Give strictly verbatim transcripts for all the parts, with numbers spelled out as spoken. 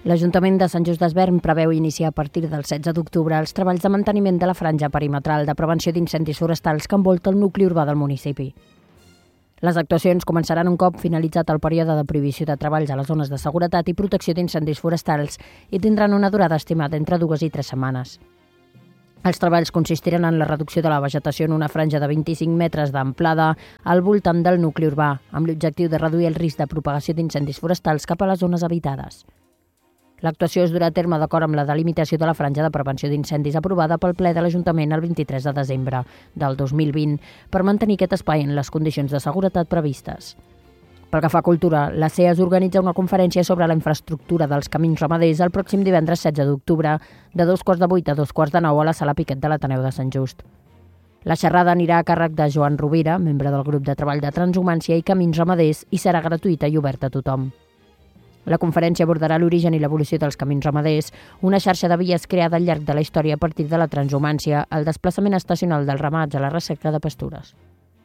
L'Ajuntament de Sant Just Desvern preveu iniciar a partir del setze d'octubre els treballs de manteniment de la franja perimetral de prevenció d'incendis forestals que envolta el nucli urbà del municipi. Les actuacions començaran un cop finalitzat el període de prohibició de treballs a les zones de seguretat i protecció d'incendis forestals i tindran una durada estimada entre dues i tres setmanes. Els treballs consistiran en la reducció de la vegetació en una franja de vint-i-cinc metres d'amplada al voltant del nucli urbà, amb l'objectiu de reduir el risc de propagació d'incendis forestals cap a les zones habitades. L'actuació es durà a terme d'acord amb la delimitació de la franja de prevenció d'incendis aprovada pel ple de l'Ajuntament el vint-i-tres de desembre del dos mil vint per mantenir aquest espai en les condicions de seguretat previstes. Pel que fa a cultura, la C E A S organitza una conferència sobre la infraestructura dels camins ramaders el pròxim divendres setze d'octubre, de dos quarts de vuit a dos quarts de nou a la Sala Piquet de l'Ateneu de Sant Just. La xerrada anirà a càrrec de Joan Rovira, membre del grup de treball de transhumància i camins ramaders, i serà gratuïta i oberta a tothom. La conferència abordarà l'origen i l'evolució dels camins ramaders, una xarxa de vies creada al llarg de la història a partir de la transhumància, el desplaçament estacional dels ramats a la recerca de pastures.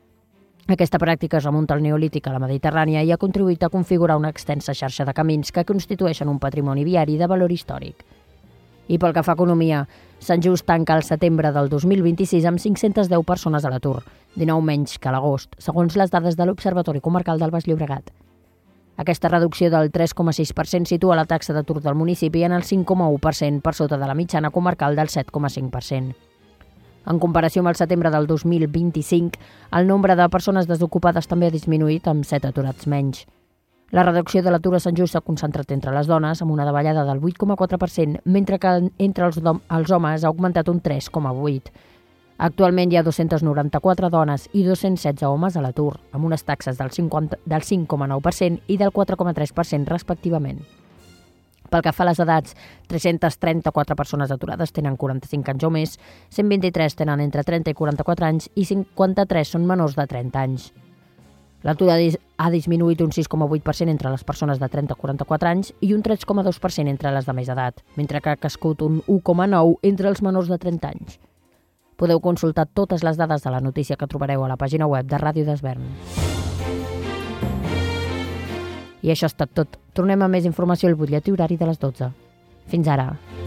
Aquesta pràctica es remunta al Neolític a la Mediterrània i ha contribuït a configurar una extensa xarxa de camins que constitueixen un patrimoni viari de valor històric. I pel que fa a economia, Sant Just tanca el setembre del dos mil vint-i-sis amb cinc-centes deu persones a l'atur, dinou menys que a l'agost, segons les dades de l'Observatori Comarcal del Baix Llobregat. Aquesta reducció del tres coma sis per cent situa la taxa d'atur del municipi en el cinc coma u per cent per sota de la mitjana comarcal del set coma cinc per cent. En comparació amb el setembre del dos mil vint-i-cinc, el nombre de persones desocupades també ha disminuït amb set aturats menys. La reducció de l'atur a Sant Just s'ha concentrat entre les dones, amb una davallada del vuit coma quatre per cent, mentre que entre els, els homes ha augmentat un tres coma vuit per cent. Actualment hi ha dos-centes noranta-quatre dones i dos-cents setze homes a l'atur, amb unes taxes del, del cinc coma nou per cent i del quatre coma tres per cent respectivament. Pel que fa a les edats, tres-centes trenta-quatre persones aturades tenen quaranta-cinc anys o més, cent vint-i-tres tenen entre trenta i quaranta-quatre anys i cinquanta-tres són menors de trenta anys. L'atur ha disminuït un sis coma vuit per cent entre les persones de trenta a quaranta-quatre anys i un tres coma dos per cent entre les de més edat, mentre que ha crescut un u coma nou per cent entre els menors de trenta anys. Podeu consultar totes les dades de la notícia que trobareu a la pàgina web de Ràdio Desvern. I això ha estat tot. Tornem a més informació al butlletí horari de les dotze. Fins ara.